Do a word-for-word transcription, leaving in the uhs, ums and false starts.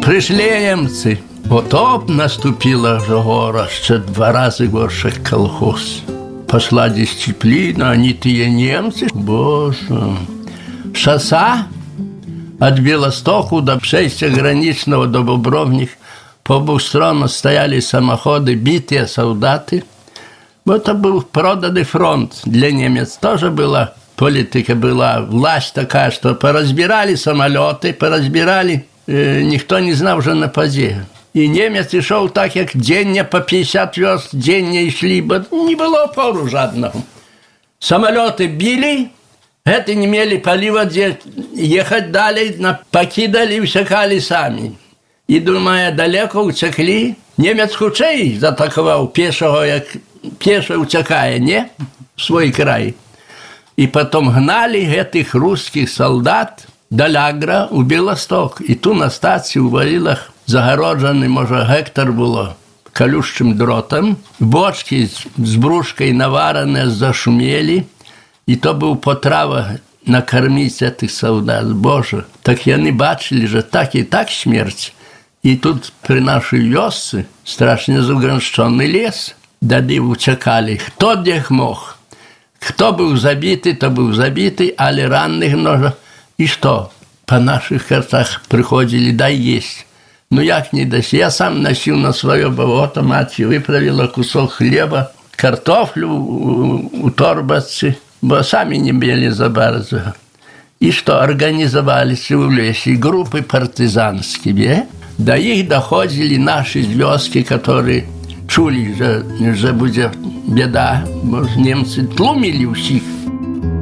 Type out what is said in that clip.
Прийшли німці. Потоп наступила вже гора, ще два рази горше колхоз. Пошла дисциплина, они тые немцы, боже. Шосса от Белостоку до шестя граничного до Бобровних. По обеих сторонах стояли самоходы, битые солдаты. Это был проданный фронт для немец. Тоже была политика, была власть такая, что поразбирали самолеты, поразбирали. Э, никто не знал уже на позе. И немец шел так, как день по пятьдесят верст, день не шли, бо не было опору жадного. Самолеты били, это не имели полива, где ехать далее, покидали, всякали сами. И, думая, далеко утекли, немец худший затаковал пешего, як пеше утекая, не? В свой край. И потом гнали этих русских солдат до Лягра у Белосток. И ту на стацию у Варилах загороджений, може, гектар було колючим дротом. Бочки з брушкою наварені, зашуміли. І то був потрава накормити цих солдат. Боже, так вони бачили, що так і так смерть. І тут при нашій вёсці страшно заграничений ліс. Дады утекали, хто де мог. Хто був забитий, то був забитий, але ранних много. І що? По наших картах приходили, дай есть. Ну як не дасть? Я сам носил на свое болото, мать выправила кусок хлеба, картофлю у, у торбаці, бо самі не били за bardzo. И что, организовались в лесе группы партизанские, до их доходили наши звездки, которые чули, что, что будет беда, бо немцы тлумили всех.